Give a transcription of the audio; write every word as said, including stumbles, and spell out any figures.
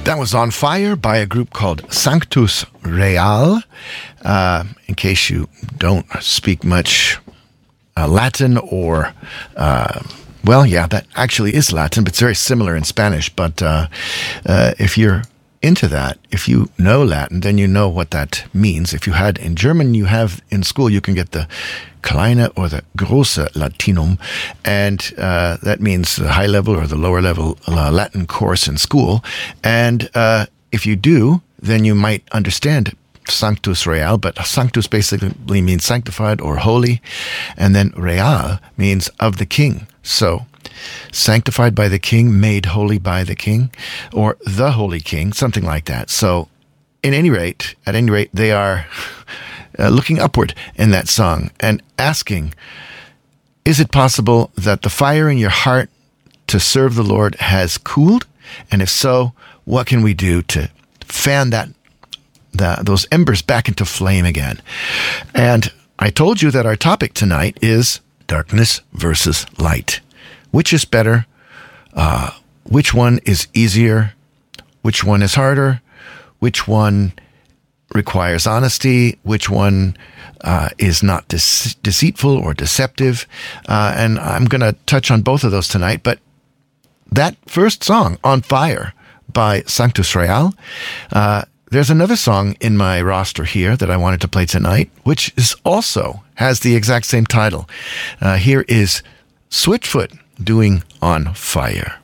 That was On Fire by a group called Sanctus Real. Uh, in case you don't speak much uh, Latin or, uh, well, yeah, that actually is Latin, but it's very similar in Spanish. But uh, uh, if you're into that, if you know Latin, then you know what that means. If you had in German, you have in school, you can get the Kleine or the Große Latinum, and uh, that means the high level or the lower level uh, Latin course in school. And uh, if you do, then you might understand Sanctus Real, but Sanctus basically means sanctified or holy, and then Real means of the king. So sanctified by the king, made holy by the king, or the holy king, something like that. So in any rate, at any rate, they are uh, looking upward in that song and asking, is it possible that the fire in your heart to serve the Lord has cooled? And if so, what can we do to fan that the, those embers back into flame again? And I told you that our topic tonight is darkness versus light. Which is better? Uh, which one is easier? Which one is harder? Which one requires honesty? Which one uh, is not dece- deceitful or deceptive? Uh, and I'm going to touch on both of those tonight. But that first song, On Fire, by Sanctus Real, uh, there's another song in my roster here that I wanted to play tonight, which is also has the exact same title. Uh, here is Switchfoot doing On Fire.